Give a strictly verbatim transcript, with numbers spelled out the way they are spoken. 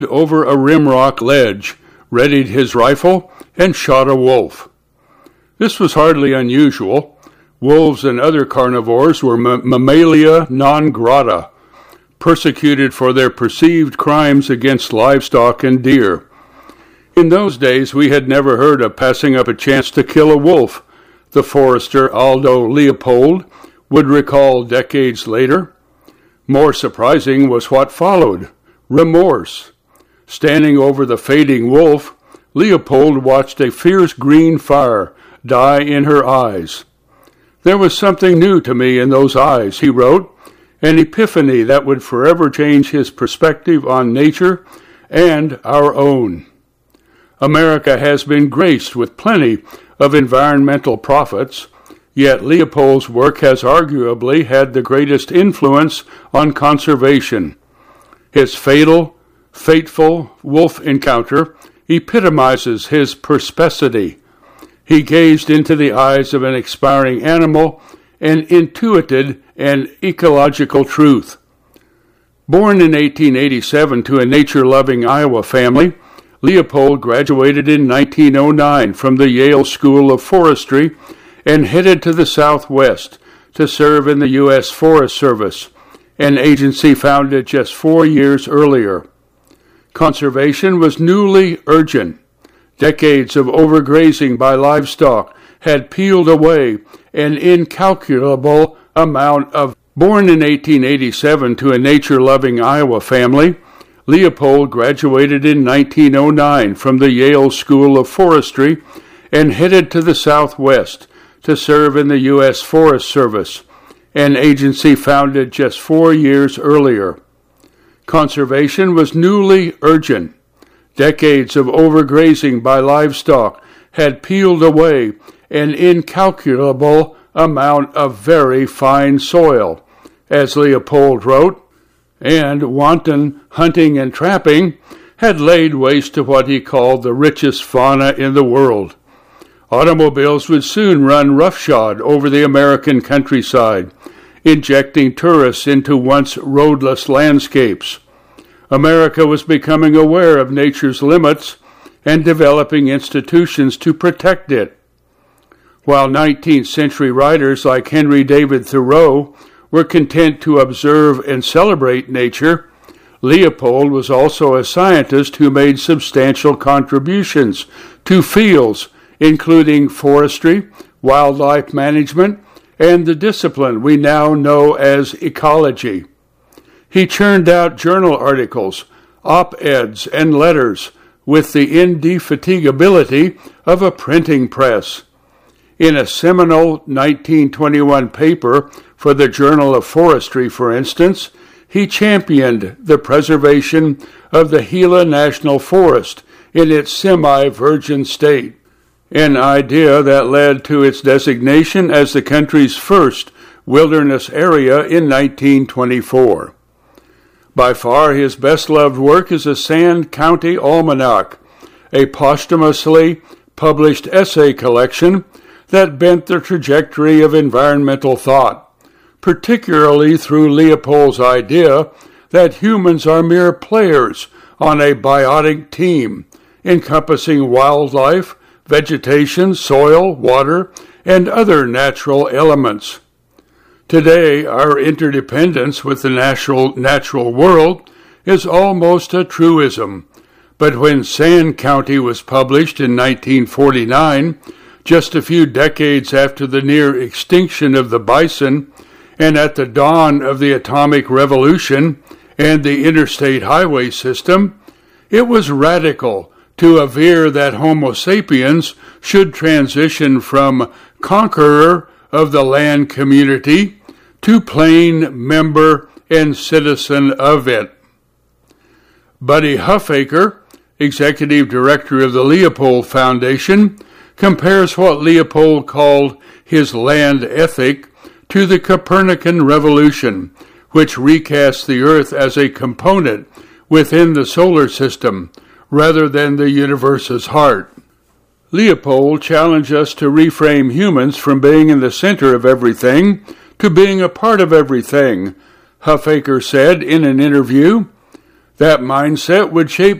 over a rimrock ledge, readied his rifle, and shot a wolf. This was hardly unusual. Wolves and other carnivores were m- mammalia non grata, persecuted for their perceived crimes against livestock and deer. In those days, we had never heard of passing up a chance to kill a wolf, the forester Aldo Leopold would recall decades later. More surprising was what followed: remorse. Standing over the fading wolf, Leopold watched a fierce green fire die in her eyes. "There was something new to me in those eyes," he wrote, "an epiphany that would forever change his perspective on nature and our own." America has been graced with plenty of environmental prophets, yet Leopold's work has arguably had the greatest influence on conservation. His fatal, fateful wolf encounter epitomizes his perspicacity. He gazed into the eyes of an expiring animal and intuited an ecological truth. Born in eighteen eighty-seven to a nature-loving Iowa family, Leopold graduated in nineteen oh nine from the Yale School of Forestry and headed to the Southwest to serve in the U S Forest Service, an agency founded just four years earlier. Conservation was newly urgent. Decades of overgrazing by livestock had peeled away an incalculable amount of. Born in eighteen eighty-seven to a nature-loving Iowa family, Leopold graduated in nineteen oh nine from the Yale School of Forestry and headed to the Southwest to serve in the U S Forest Service, an agency founded just four years earlier. Conservation was newly urgent. Decades of overgrazing by livestock had peeled away an incalculable amount of very fine soil, as Leopold wrote, and wanton hunting and trapping had laid waste to what he called the richest fauna in the world. Automobiles would soon run roughshod over the American countryside, injecting tourists into once roadless landscapes. America was becoming aware of nature's limits and developing institutions to protect it. While nineteenth century writers like Henry David Thoreau were content to observe and celebrate nature, Leopold was also a scientist who made substantial contributions to fields including forestry, wildlife management, and the discipline we now know as ecology. He churned out journal articles, op-eds, and letters with the indefatigability of a printing press. In a seminal nineteen twenty-one paper for the Journal of Forestry, for instance, he championed the preservation of the Gila National Forest in its semi-virgin state, an idea that led to its designation as the country's first wilderness area in nineteen twenty-four. By far his best-loved work is the Sand County Almanac, a posthumously published essay collection that bent the trajectory of environmental thought, particularly through Leopold's idea that humans are mere players on a biotic team, encompassing wildlife, vegetation, soil, water, and other natural elements. Today, our interdependence with the natural, natural world is almost a truism, but when Sand County was published in nineteen forty-nine, just a few decades after the near extinction of the bison and at the dawn of the atomic revolution and the interstate highway system, it was radical to aver that Homo sapiens should transition from conqueror of the land community to plain member and citizen of it. Buddy Huffaker, executive director of the Leopold Foundation, compares what Leopold called his land ethic to the Copernican revolution, which recasts the Earth as a component within the solar system rather than the universe's heart. Leopold challenged us to reframe humans from being in the center of everything to being a part of everything, Huffaker said in an interview. That mindset would shape